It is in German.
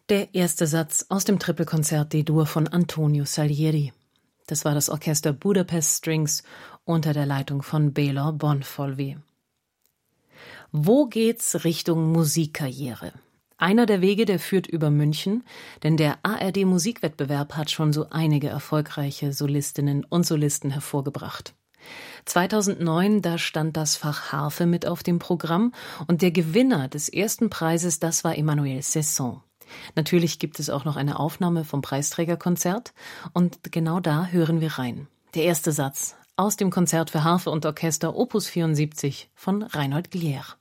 Der erste Satz aus dem Tripelkonzert D-Dur von Antonio Salieri. Das war das Orchester Budapest Strings unter der Leitung von Bela Bonfolvi. Wo geht's Richtung Musikkarriere? Einer der Wege, der führt über München, denn der ARD-Musikwettbewerb hat schon so einige erfolgreiche Solistinnen und Solisten hervorgebracht. 2009, da stand das Fach Harfe mit auf dem Programm und der Gewinner des ersten Preises, das war Emmanuel Cesson. Natürlich gibt es auch noch eine Aufnahme vom Preisträgerkonzert und genau da hören wir rein. Der erste Satz aus dem Konzert für Harfe und Orchester Opus 74 von Reinhold Glier.